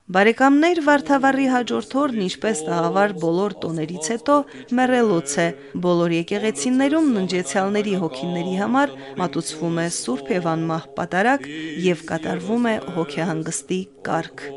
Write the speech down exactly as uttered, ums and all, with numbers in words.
Բարեկամներ, Վարդավառի հաջորդ օրն ինչպես տաղավար բոլոր տոներից հետո մեռելոց է։ Բոլոր եկեղեցիներում ննջեցյալների հոգիների համար մատուցվում է Սուրբ եւ անմահ պատարագ եւ կատարվում է հոգեհանգստի կարգ։